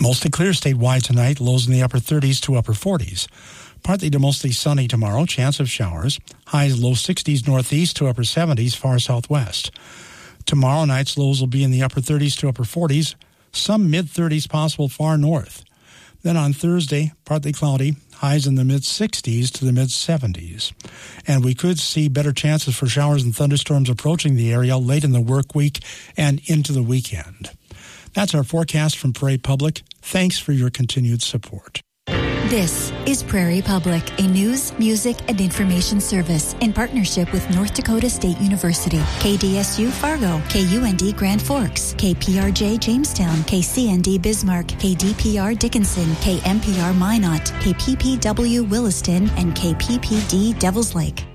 Mostly clear statewide tonight, lows in the upper 30s to upper 40s. Partly to mostly sunny tomorrow, chance of showers. Highs low 60s northeast to upper 70s far southwest. Tomorrow night's lows will be in the upper 30s to upper 40s, some mid-30s possible far north. Then on Thursday, partly cloudy, highs in the mid-60s to the mid-70s. And we could see better chances for showers and thunderstorms approaching the area late in the work week and into the weekend. That's our forecast from Prairie Public. Thanks for your continued support. This is Prairie Public, a news, music, and information service in partnership with North Dakota State University, KDSU Fargo, KUND Grand Forks, KPRJ Jamestown, KCND Bismarck, KDPR Dickinson, KMPR Minot, KPPW Williston, and KPPD Devils Lake.